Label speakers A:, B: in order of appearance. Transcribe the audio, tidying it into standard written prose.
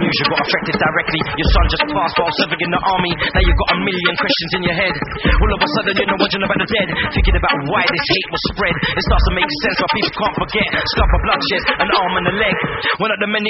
A: news, you got affected directly. Your son just passed while serving in the army. Now you've got a million questions in your head. All of a sudden you're not wondering about the dead, thinking about why this hate was spread. It starts to make sense why people can't forget. Scar for bloodshed, an arm and a leg. One of the many